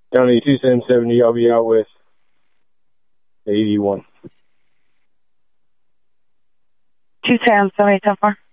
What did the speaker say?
County 2770, I'll be out with 81. 2770, 10-4.